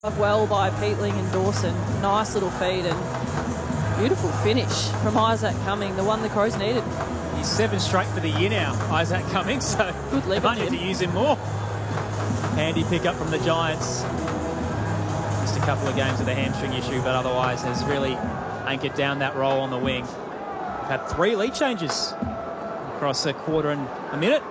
Well by Peatling and Dawson. Nice little feed and beautiful finish from Isaac Cumming, the one the Crows needed. He's 7 straight for the year now, Isaac Cumming, so good they might need to use him more. Handy pick up from the Giants. Just a couple of games with a hamstring issue, but otherwise has really anchored down that role on the wing. We've had 3 lead changes across a quarter and a minute.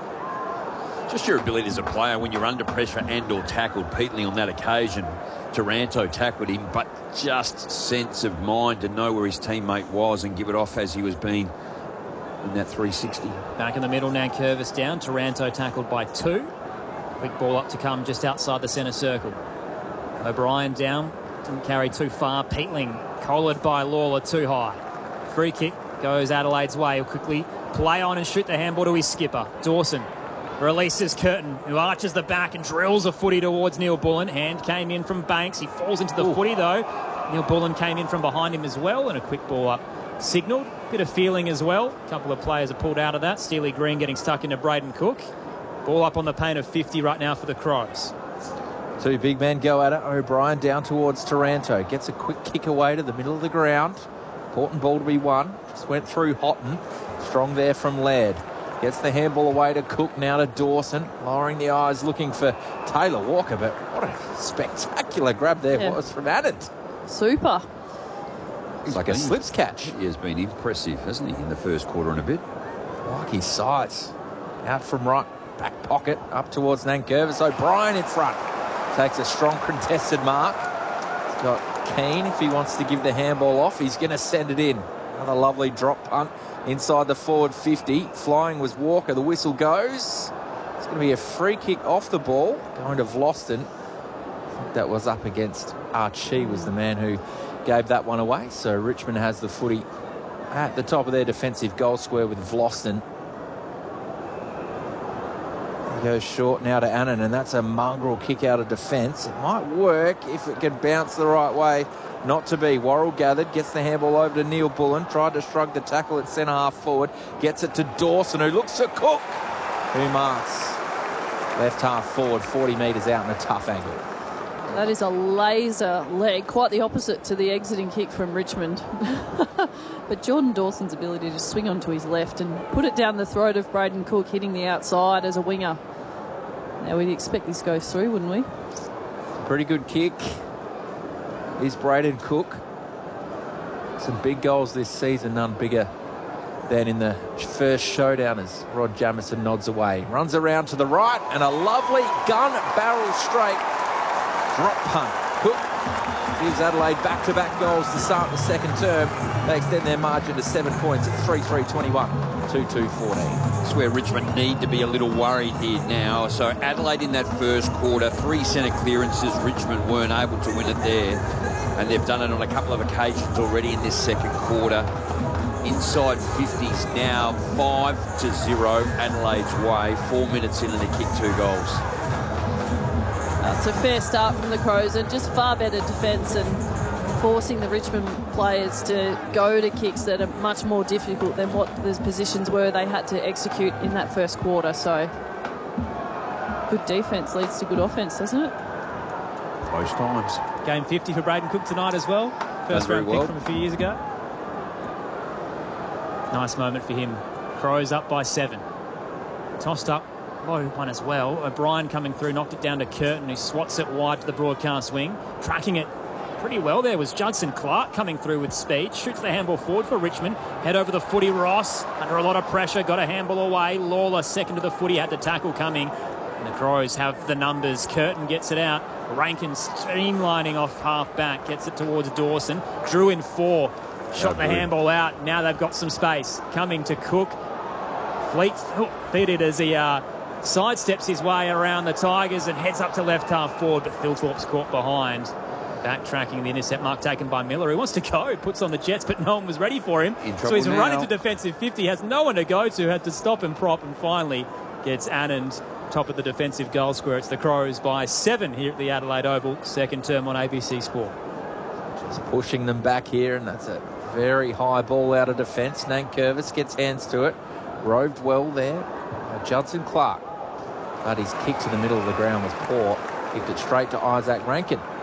Just your ability as a player when you're under pressure and or tackled. Peatling on that occasion, Taranto tackled him, but just sense of mind to know where his teammate was and give it off as he was being in that 360. Back in the middle, Nankervis down. Taranto tackled by 2. Quick ball up to come just outside the centre circle. O'Brien down, didn't carry too far. Peatling collared by Lawler too high. Free kick goes Adelaide's way. He'll quickly play on and shoot the handball to his skipper. Dawson releases Curtin, who arches the back and drills a footy towards Neil Bullen. Hand came in from Banks. He falls into the footy, though. Neil Bullen came in from behind him as well, and a quick ball up signalled. Bit of feeling as well. A couple of players are pulled out of that. Steely Green getting stuck into Braden Cook. Ball up on the paint of 50 right now for the Crows. 2 big men go at it. O'Brien down towards Taranto. Gets a quick kick away to the middle of the ground. Important ball to be won. Just went through Houghton. Strong there from Laird. Gets the handball away to Cook, now to Dawson. Lowering the eyes, looking for Taylor Walker. But what a spectacular grab there was from Adams. Super. It's like a slips catch. He has been impressive, hasn't he, in the first quarter and a bit? Like his size. Out from right, back pocket, up towards Nankervis. O'Brien in front. Takes a strong contested mark. He's got Keane if he wants to give the handball off. He's going to send it in. Another lovely drop punt inside the forward 50. Flying was Walker. The whistle goes. It's going to be a free kick off the ball. Going to Vlosten. I think that was up against Archie, was the man who gave that one away. So Richmond has the footy at the top of their defensive goal square with Vlosten. He goes short now to Annan, and that's a mongrel kick out of defence. It might work if it can bounce the right way. Not to be. Worrell gathered, gets the handball over to Neil Bullen, tried to shrug the tackle at centre half forward, gets it to Dawson, who looks to Cook, who marks left half forward, 40 metres out in a tough angle. That is a laser leg, quite the opposite to the exiting kick from Richmond. But Jordan Dawson's ability to swing onto his left and put it down the throat of Braden Cook, hitting the outside as a winger. Now we'd expect this goes through, wouldn't we? Pretty good kick. Is Braden Cook. Some big goals this season, none bigger than in the first showdown as Rod Jamieson nods away. Runs around to the right and a lovely gun barrel straight drop punt. Cook gives Adelaide back-to-back goals to start the second term. They extend their margin to 7 points at 3-3-21, 2-2-14. That's where Richmond need to be a little worried here now. So Adelaide in that first quarter, 3 centre clearances. Richmond weren't able to win it there. And they've done it on a couple of occasions already in this second quarter. Inside 50s now, 5-0 Adelaide's way. 4 minutes in and they kicked 2 goals. It's a fair start from the Crows, and just far better defence and forcing the Richmond players to go to kicks that are much more difficult than what the positions were they had to execute in that first quarter. So good defence leads to good offence, doesn't it? Most times. Game 50 for Braden Cook tonight as well. First round pick from a few years ago. Nice moment for him. Crows up by 7. Tossed up. Low one as well. O'Brien coming through, knocked it down to Curtin, who swats it wide to the broadcast wing. Tracking it pretty well there was Judson Clark coming through with speed. Shoots the handball forward for Richmond. Head over the footy. Ross under a lot of pressure. Got a handball away. Lawler second to the footy. Had the tackle coming. And the Crows have the numbers. Curtin gets it out. Rankin streamlining off half back. Gets it towards Dawson. Drew in 4. Shot the handball out. Now they've got some space. Coming to Cook. Fleet-footed as he sidesteps his way around the Tigers and heads up to left half forward, but Thilthorpe's caught behind. Backtracking the intercept mark taken by Miller, who wants to go, puts on the Jets, but no one was ready for him. So he's run into defensive 50, has no one to go to, had to stop and prop, and finally gets Anand top of the defensive goal square. It's the Crows by 7 here at the Adelaide Oval, second term on ABC Sport. Just pushing them back here, and that's a very high ball out of defence. Nankervis gets hands to it. Roved well there. Judson Clark. But his kick to the middle of the ground was poor. Kicked it straight to Isaac Rankin.